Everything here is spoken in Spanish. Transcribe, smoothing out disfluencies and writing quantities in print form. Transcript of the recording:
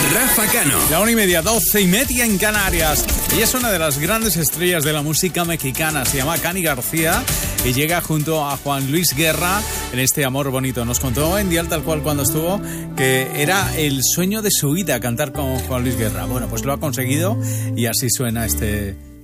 Rafa Cano. La 1:30, 12:30 en Canarias. Ella es una de las grandes estrellas de la música mexicana. Se llama Cani García y llega junto a Juan Luis Guerra en este Amor Bonito. Nos contó en Dial Tal Cual cuando estuvo que era el sueño de su vida cantar con Juan Luis Guerra. Bueno, pues lo ha conseguido y así suena este